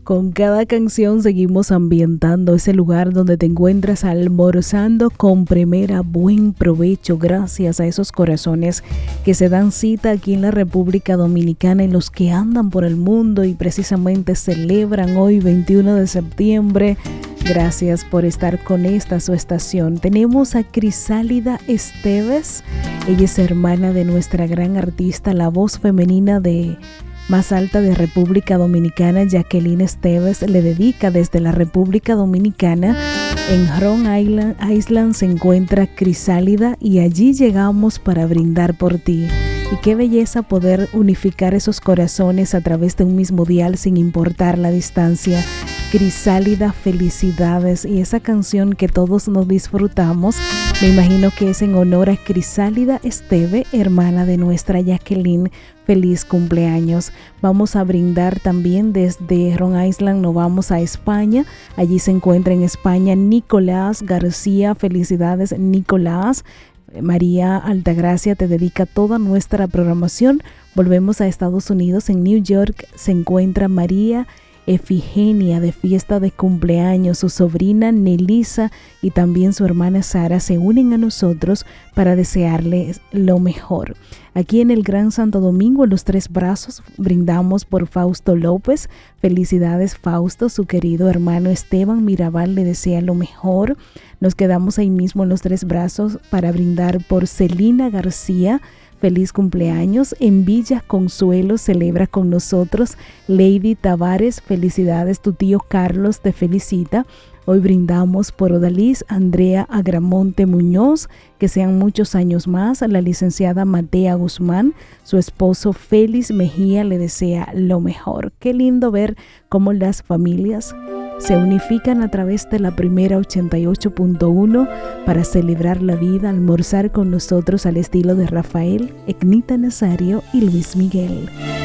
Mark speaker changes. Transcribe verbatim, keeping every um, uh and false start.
Speaker 1: Con cada canción seguimos ambientando ese lugar donde te encuentras almorzando con primera. Buen provecho, gracias a esos corazones que se dan cita aquí en la República Dominicana y los que andan por el mundo y precisamente celebran hoy veintiuno de septiembre. Gracias por estar con esta su estación. Tenemos a Crisálida Esteves. Ella es hermana de nuestra gran artista, la voz femenina de más alta de República Dominicana, Jacqueline Esteves. Le dedica desde la República Dominicana. En Rhode Island, Island se encuentra Crisálida y allí llegamos para brindar por ti. Y qué belleza poder unificar esos corazones a través de un mismo dial sin importar la distancia. Crisálida, felicidades. Y esa canción que todos nos disfrutamos, me imagino que es en honor a Crisálida Esteve, hermana de nuestra Jacqueline. Feliz cumpleaños. Vamos a brindar también desde Rhode Island, nos vamos a España. Allí se encuentra en España Nicolás García. Felicidades, Nicolás. María Altagracia te dedica toda nuestra programación. Volvemos a Estados Unidos. En New York se encuentra María Efigenia de fiesta de cumpleaños. Su sobrina Nelisa y también su hermana Sara se unen a nosotros para desearles lo mejor. Aquí en el Gran Santo Domingo, en Los Tres Brazos, brindamos por Fausto López. Felicidades, Fausto. Su querido hermano Esteban Mirabal le desea lo mejor. Nos quedamos ahí mismo en Los Tres Brazos para brindar por Celina García. Feliz cumpleaños. En Villa Consuelo celebra con nosotros Lady Tavares. Felicidades, tu tío Carlos te felicita. Hoy brindamos por Odalis Andrea Agramonte Muñoz, que sean muchos años más. A la licenciada Matea Guzmán, su esposo Félix Mejía le desea lo mejor. Qué lindo ver cómo las familias se unifican a través de la primera ochenta y ocho punto uno para celebrar la vida, almorzar con nosotros al estilo de Rafael, Egnita Nazario y Luis Miguel.